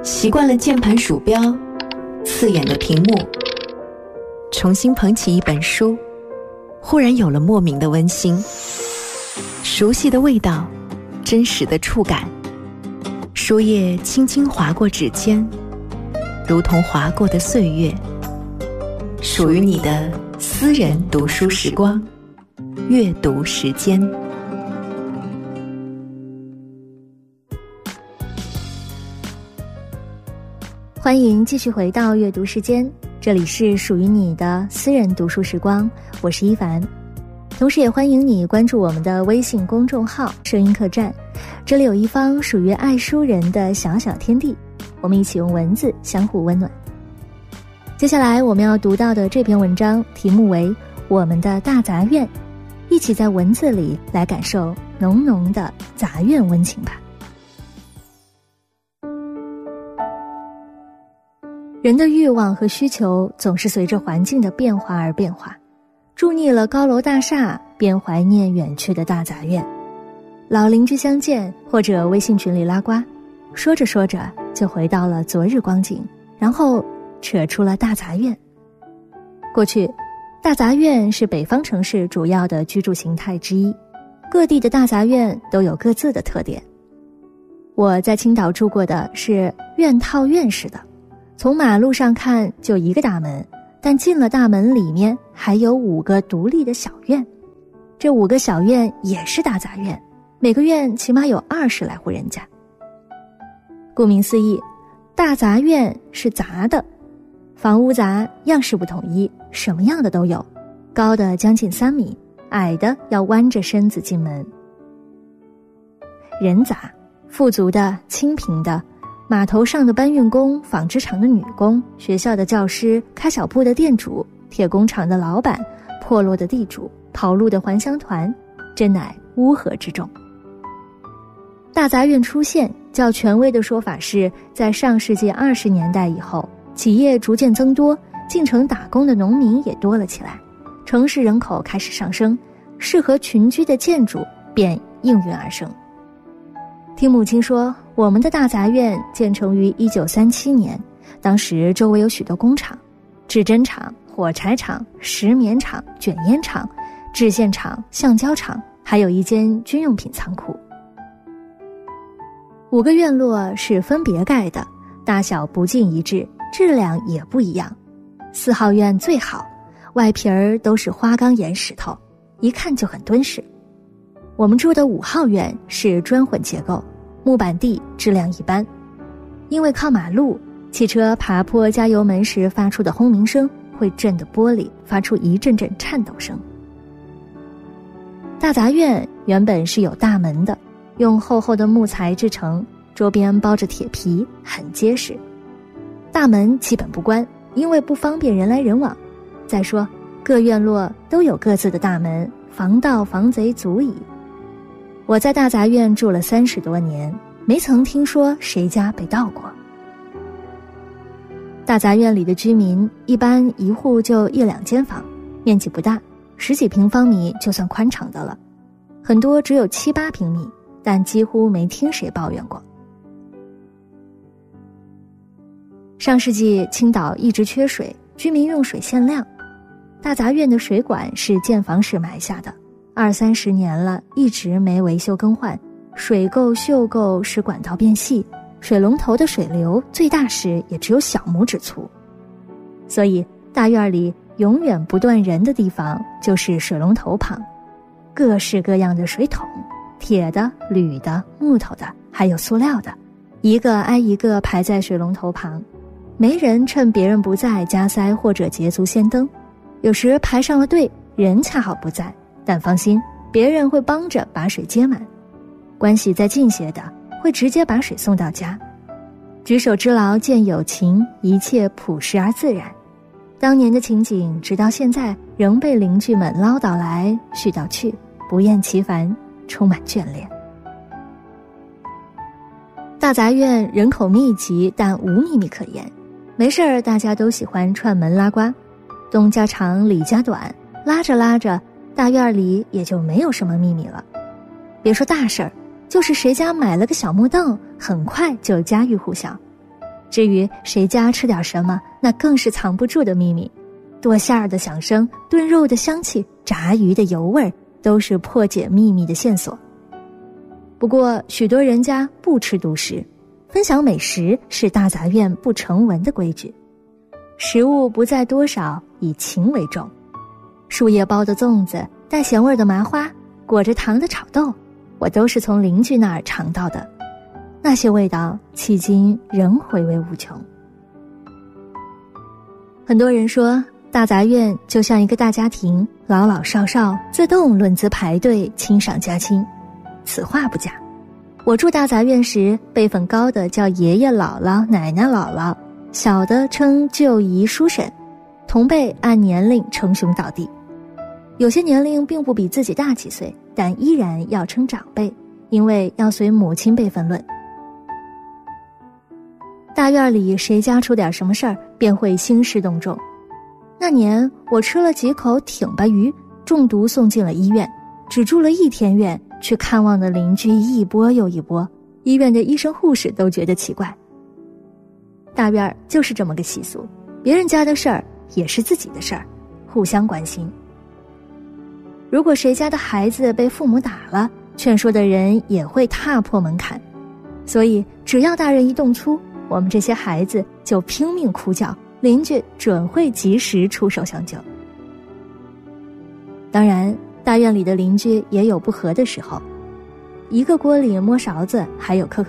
习惯了键盘鼠标，刺眼的屏幕，重新捧起一本书，忽然有了莫名的温馨。熟悉的味道，真实的触感，书页轻轻划过指尖，如同划过的岁月。属于你的私人读书时光，阅读时间。 欢迎继续回到阅读时间，这里是属于你的私人读书时光，我是一凡。同时也欢迎你关注我们的微信公众号声音客栈，这里有一方属于爱书人的小小天地，我们一起用文字相互温暖。接下来我们要读到的这篇文章题目为《我们的大杂院》，一起在文字里来感受浓浓的杂院温情吧。人的欲望和需求总是随着环境的变化而变化，住腻了高楼大厦，便怀念远去的大杂院。老邻居相见，或者微信群里拉呱，说着说着就回到了昨日光景，然后扯出了大杂院。过去，大杂院是北方城市主要的居住形态之一，各地的大杂院都有各自的特点。我在青岛住过的是院套院式的，从马路上看就一个大门，但进了大门里面还有5个独立的小院，这5个小院也是大杂院，每个院起码有20来户人家。顾名思义，大杂院是杂的，房屋杂，样式不统一，什么样的都有，高的将近3米，矮的要弯着身子进门。人杂，富足的，清贫的，码头上的搬运工，纺织厂的女工，学校的教师，开小铺的店主，铁工厂的老板，破落的地主，跑路的还乡团，真乃乌合之众。大杂院出现，较权威的说法是在上世纪20年代以后，企业逐渐增多，进城打工的农民也多了起来，城市人口开始上升，适合群居的建筑便应运而生。听母亲说，我们的大杂院建成于1937年，当时周围有许多工厂，制针厂、火柴厂、石棉厂、卷烟厂、制线厂、橡胶厂，还有一间军用品仓库。5个院落是分别盖的，大小不尽一致，质量也不一样。4号院最好，外皮儿都是花岗岩石头，一看就很敦实。我们住的5号院是砖混结构，木板地，质量一般。因为靠马路，汽车爬坡加油门时发出的轰鸣声会震得玻璃发出一阵阵颤抖声。大杂院原本是有大门的，用厚厚的木材制成，周边包着铁皮，很结实。大门基本不关，因为不方便人来人往。再说各院落都有各自的大门，防盗防贼足矣。我在大杂院住了30多年，没曾听说谁家被盗过。大杂院里的居民一般一户就1、2间房，面积不大，10几平方米就算宽敞的了，很多只有7、8平米，但几乎没听谁抱怨过。上世纪青岛一直缺水，居民用水限量，大杂院的水管是建房时埋下的，20、30年了，一直没维修更换，水垢锈垢使管道变细，水龙头的水流最大时也只有小拇指粗。所以大院里永远不断人的地方就是水龙头旁，各式各样的水桶，铁的、铝的、木头的，还有塑料的，一个挨一个排在水龙头旁，没人趁别人不在加塞或者捷足先登，有时排上了队，人恰好不在，但放心，别人会帮着把水接满，关系再近些的会直接把水送到家。举手之劳见友情，一切朴实而自然。当年的情景直到现在仍被邻居们唠叨来絮叨去，不厌其烦，充满眷恋。大杂院人口密集，但无秘密可言，没事儿大家都喜欢串门拉呱，东家长李家短，拉着拉着大院里也就没有什么秘密了。别说大事儿，就是谁家买了个小木凳，很快就家喻户晓。 至于谁家吃点什么，那更是藏不住的秘密。剁馅儿的响声，炖肉的香气，炸鱼的油味，都是破解秘密的线索。不过许多人家不吃独食，分享美食是大杂院不成文的规矩。食物不在多少，以情为重。树叶包的粽子，带咸味的麻花，裹着糖的炒豆，我都是从邻居那儿尝到的。那些味道迄今仍回味无穷。很多人说大杂院就像一个大家庭，老老少少自动论资排队，亲上加亲。此话不假。我住大杂院时，辈分高的叫爷爷姥姥奶奶姥姥，小的称舅姨叔婶，同辈按年龄称兄道弟。有些年龄并不比自己大几岁，但依然要称长辈，因为要随母亲辈分论。大院里谁家出点什么事儿，便会兴师动众。那年我吃了几口挺巴鱼，中毒送进了医院，只住了1天院，去看望的邻居一波又一波，医院的医生护士都觉得奇怪。大院就是这么个习俗，别人家的事儿也是自己的事儿，互相关心。如果谁家的孩子被父母打了，劝说的人也会踏破门槛，所以只要大人一动粗，我们这些孩子就拼命哭叫，邻居准会及时出手相救。当然，大院里的邻居也有不和的时候，一个锅里摸勺子，还有磕